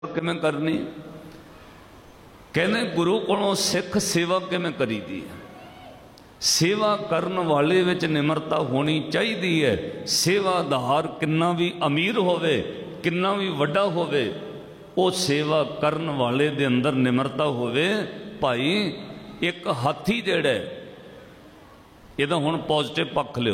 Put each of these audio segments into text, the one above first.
किवें करनी, कहने गुरु कोलों सिख सेवा किवें करी दी है। सेवा करन वाले विच निमरता होनी चाहिदी है। सेवादार किन्ना भी अमीर होवे, किन्ना भी वड्डा होवे, वो सेवा करन वाले दे अंदर निमरता होवे। भाई एक हाथी जिहड़ा इहदा हुण पॉजिटिव पक्ष लिओ।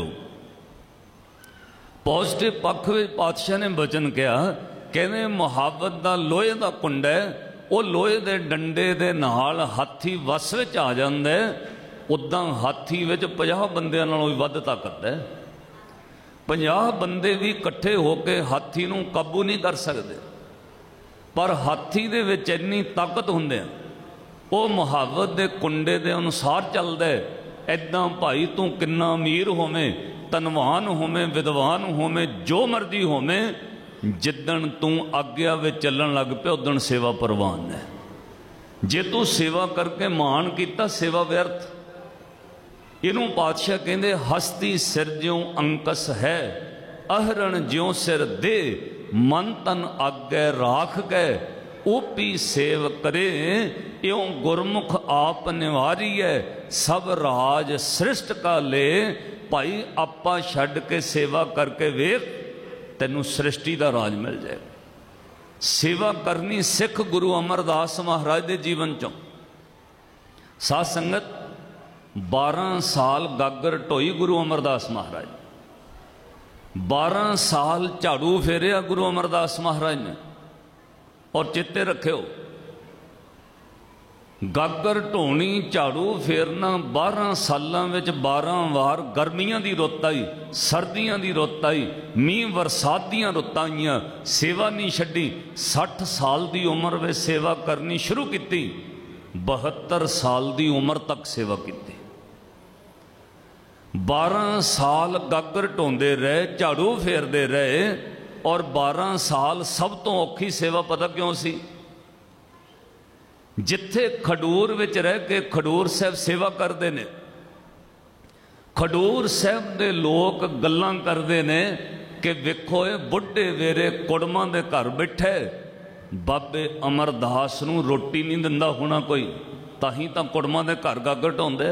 पॉजिटिव पक्ष विच पातशाह ने वचन कहा, कहने मुहावत दा लोहे दा कुंड है, वो लोहे दे डंडे दे नाल हाथी वस विच आ जांदा है। उदां हाथी विच 50 बंदियां नालों भी वध ताकत है। 50 बंदे भी इकट्ठे होके हाथी नूं काबू नहीं कर सकते, पर हाथी दे विच इन्नी ताकत हुंदे वो मुहावत दे कुंडे दे अनुसार चलदा है। इदां भाई तू किन्ना अमीर होवें, धनवान होवें, विद्वान होवें, जो मर्जी होवें, जिदन तू आग्या विच चलन लग पिया उदन सेवा प्रवान है। जे तू सेवा करके मान किया सेवा व्यर्थ। इनू पातशाह कहते हस्ती सिर ज्यों अंकस है, अहरण ज्यों सिर दे, मन तन आगे राख गए, ओपी सेव करे, यों गुरमुख आप निवारी है, सब राज सृष्ट का ले। भाई आपा छड्ड के सेवा करके वेख, तैनू सृष्टि का राज मिल जाएगा। सेवा करनी सिख गुरु अमरदास महाराज के जीवन चों। साध संगत 12 साल गागर ढोई गुरु अमरदास महाराज, 12 साल झाड़ू फेरिया गुरु अमरदास महाराज ने। और चेते रखियो, गागर ढोनी झाड़ू फेरना 12 सालों में 12 वार गर्मियां की रुत आई, सर्दियां की रुत आई, मीह बरसात दियां रुतां आईयां, सेवा नहीं छड्डी। 60 साल की उम्र में सेवा करनी शुरू की, 72 साल की उम्र तक सेवा की। 12 साल गागर ढोंदे रहे, झाड़ू फेरते रहे, और 12 साल सब तो औखी सेवा पता क्यों सी? जिथे खडूर विच रह के खडूर साहब सेवा करते ने, खडूर साहब दे लोग गल्लां करते ने कि वेखो ये बुढ़े वेरे कुड़मां दे घर बैठे, बाबे अमरदास नूं रोटी नहीं दिंदा होना कोई, ताही तां कुड़मां दे घर गागर ढोंदे।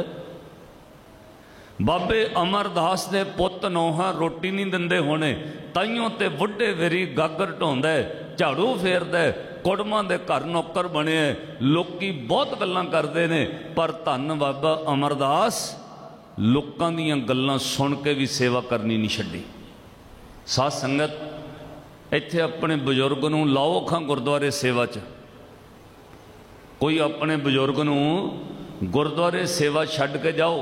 बाबे अमरदास दे पुत नौहां रोटी नहीं दिंदे होने, ताइयों ते बुढ़े वेरी गागर ढोंदा, झाड़ू फेरदा, कुड़मां दे घर नौकर बने। लोकी बहुत गल्लां करते ने, पर धन बाबा अमरदास लोकां दीयां गल्लां सुन के भी सेवा करनी नहीं छड्डी। साध संगत इत्थे अपने बजुर्ग नूं लाओ खां गुरुद्वारे सेवा च। कोई अपने बजुर्ग नूं गुरुद्वारे सेवा छड्ड के जाओ,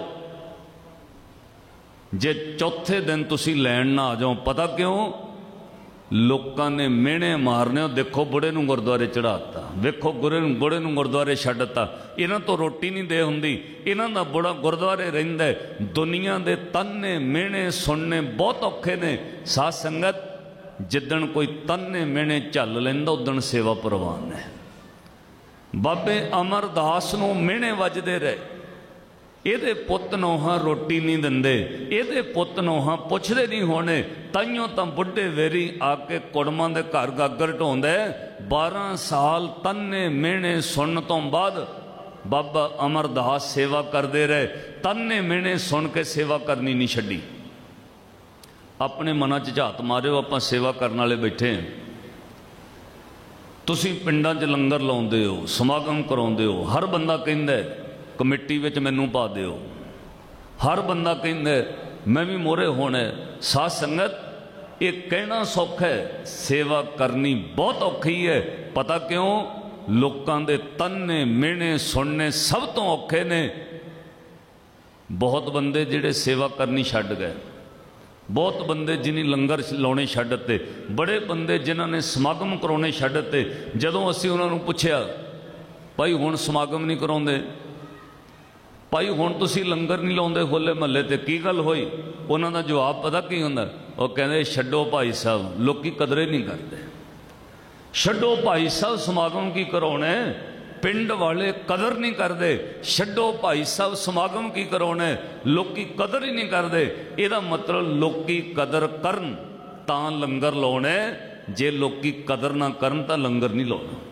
जे चौथे दिन तुसी लैण ना आ जाओ, पता क्यों? लोगों ने मेहने मारने, देखो बुढ़े नूं गुरुद्वारे चढ़ाता, वेखो बुढ़े नूं गुरुद्वारे छड्डता, इन्हां तो रोटी नहीं दे हुंदी, इन्हां दा बुढ़ा गुरुद्वारे रहिंदा है। दुनिया दे तन्ने मेहने सुनने बहुत औखे ने। साध संगत जिदन कोई तन्ने मेहने झल लैंदा उदन सेवा प्रवान है। बाबे अमरदास नूं मेहने वजदे रहे, ਇਹਦੇ पुत नौहां रोटी नहीं दिंदे, ਇਹਦੇ पुत नौहां पुछदे नहीं होने, ताइयों तां बुढ़े वेरी आके कुड़मां दे घर गागर ढोंदा। 12 साल तन्ने मेहने सुनन तो बाद बाबा अमरदास सेवा करते रहे। तन्ने मेहने सुन के सेवा करनी नहीं छड्डी। अपने मनां च झात मारिओ, आपां सेवा करन वाले बैठे हैं। तुसीं पिंडां च लंगर लाउंदे हो, समागम कराउंदे हो, हर बंदा कहंदा कमेटी विच मैनू पा दिओ, हर बंदा कहंदा मैं भी मोहरे होना। साध संगत ये कहना सौखा है, सेवा करनी बहुत औखी है। पता क्यों? लोकां दे तन्ने मेहने सुनने सब तो औखे ने। बहुत बंदे जिहड़े सेवा करनी छड्ड गए, बहुत बंदे जिन्हें लंगर लाने छड्डते, बड़े बंदे जिन्हां ने समागम कराने छड्डते। जदों असीं उन्हां नूं पुछिया, भाई हुण समागम नहीं कराउंदे, भाई हुण तुसीं लंगर नहीं लाउंदे होले महल्ले ते, की गल होई? उन्हां दा जवाब पता की हुंदा? वो कहंदे छड्डो भाई साहब, लोकी कदरे नहीं करते। छड्डो भाई साहब समागम की कराउणे, पिंड वाले कदर नहीं करते। छड्डो भाई साहब समागम की कराउणे, लोकी कदर ही नहीं करते। इहदा मतलब लोकी कदर करन तां लंगर लाउणे, ਜੇ ਲੋਕੀ ਕਦਰ ਨਾ ਕਰਨ ਤਾਂ ਲੰਗਰ ਨਹੀਂ ਲਾਉਣਾ।